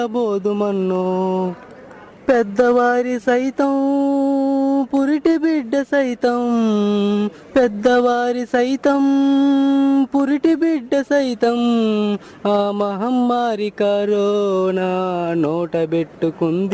బోదుమన్నో పెద్దవారి సైతం పురిటి బిడ్డ సైతం పెద్దవారి సైతం పురిటి బిడ్డ సైతం ఆ మహమ్మారి కరోనా నోటబెట్టుకుంది